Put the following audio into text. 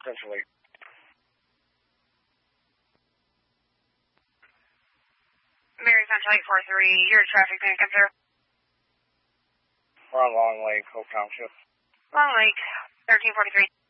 Potentially. Mary Central 843, your traffic can come through. We're on Long Lake, Hope Township. Long Lake, 1343.